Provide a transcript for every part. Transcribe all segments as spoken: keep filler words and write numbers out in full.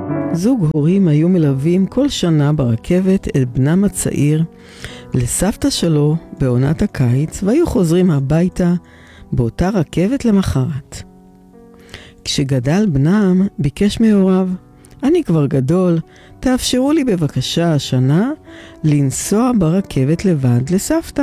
זוג הורים היו מלווים כל שנה ברכבת את בנם הצעיר לסבתא שלו בעונת הקיץ, והיו חוזרים הביתה באותה רכבת למחרת. כשגדל בנם ביקש מהוריו, אני כבר גדול, תאפשרו לי בבקשה השנה לנסוע ברכבת לבד לסבתא.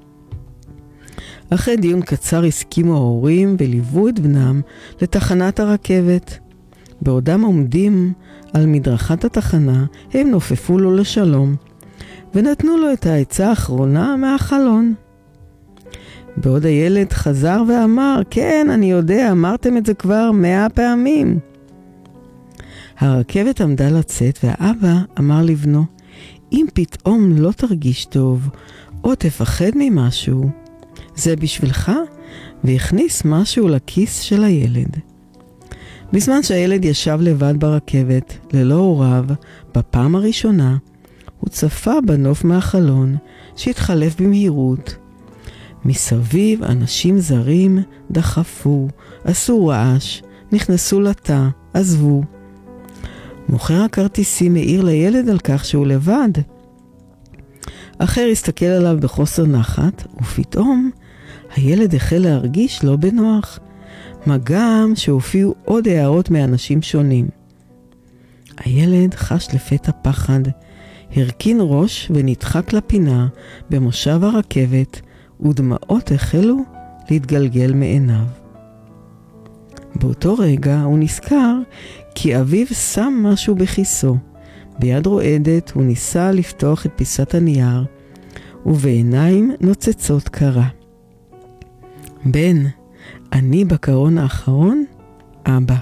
אחרי דיון קצר הסכימו ההורים וליוו את בנם לתחנת הרכבת. בעודם עומדים על מדרכת התחנה, הם נופפו לו לשלום ונתנו לו את העצה האחרונה מהחלון. בעוד הילד חזר ואמר, כן, אני יודע, אמרתם את זה כבר מאה פעמים. הרכבת עמדה לצאת והאבא אמר לבנו, אם פתאום לא תרגיש טוב או תפחד ממשהו, זה בשבילך, והכניס משהו לכיס של הילד. בזמן שהילד ישב לבד ברכבת, ללא הוריו, בפעם הראשונה, הוא צפה בנוף מהחלון שהתחלף במהירות. מסביב אנשים זרים דחפו, עשו רעש, נכנסו לתא, עזבו. מוכר הכרטיסים העיר לילד על כך שהוא לבד. אחר הסתכל עליו בחוסר נחת, ופתאום הילד החל להרגיש לא בנוח, מה גם שהופיעו עוד הערות מאנשים שונים. הילד חש לפתע פחד, הרכין ראש ונדחק לפינה במושב הרכבת, ודמעות החלו להתגלגל מעיניו. באותו רגע הוא נזכר כי אביו שם משהו בכיסו. ביד רועדת הוא ניסה לפתוח את פיסת הנייר, ובעיניים נוצצות קרא. בן, אני בקרון האחרון, אבא.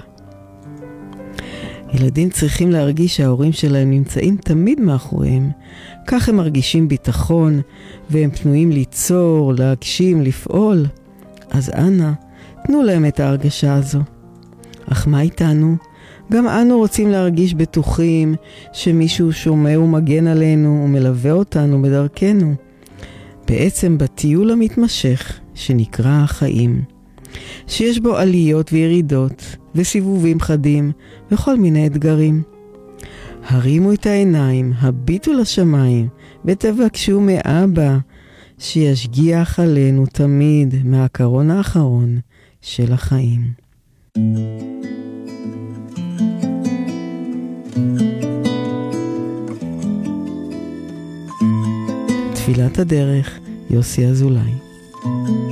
ילדים צריכים להרגיש שההורים שלהם נמצאים תמיד מאחוריהם. כך הם מרגישים ביטחון, והם פנויים ליצור, להגשים, לפעול. אז אנא, תנו להם את ההרגשה הזו. אך מה איתנו? גם אנו רוצים להרגיש בטוחים שמישהו שומע ומגן עלינו ומלווה אותנו בדרכנו. בעצם בטיול המתמשך שנקרא החיים, שיש בו עליות וירידות וסיבובים חדים וכל מיני אתגרים. הרימו את העיניים, הביטו לשמיים ותבקשו מאבא שישגיח עלינו תמיד מהקרון האחרון של החיים. תפילת הדרך, יוסי אזולאי.